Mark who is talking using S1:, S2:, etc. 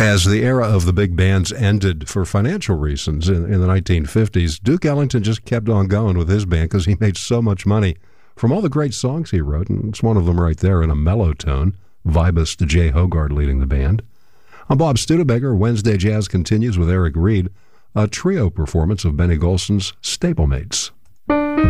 S1: As the era of the big bands ended for financial reasons in the 1950s, Duke Ellington just kept on going with his band because he made so much money from all the great songs he wrote, and it's one of them right there in a mellow tone, vibist Jay Hogarth leading the band. I'm Bob Studebaker. Wednesday Jazz continues with Eric Reed, a trio performance of Benny Golson's Stablemates.